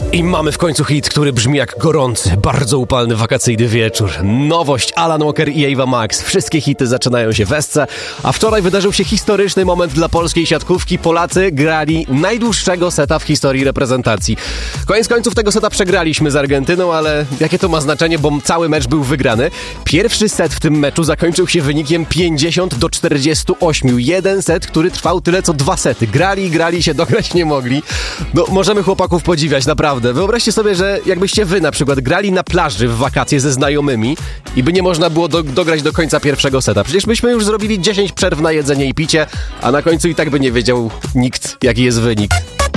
I mamy w końcu hit, który brzmi jak gorący, bardzo upalny wakacyjny wieczór. Nowość Alan Walker i Ava Max. Wszystkie hity zaczynają się w Esce, a wczoraj wydarzył się historyczny moment dla polskiej siatkówki. Polacy grali najdłuższego seta w historii reprezentacji. Koniec końców tego seta przegraliśmy z Argentyną, ale jakie to ma znaczenie, bo cały mecz był wygrany. Pierwszy set w tym meczu zakończył się wynikiem 50-48. Jeden set, który trwał tyle co 2 sety. Grali się, dograć nie mogli. No, możemy chłopaków podziwiać, naprawdę. Wyobraźcie sobie, że jakbyście wy na przykład grali na plaży w wakacje ze znajomymi i by nie można było dograć do końca pierwszego seta. Przecież byśmy już zrobili 10 przerw na jedzenie i picie, a na końcu i tak by nie wiedział nikt, jaki jest wynik.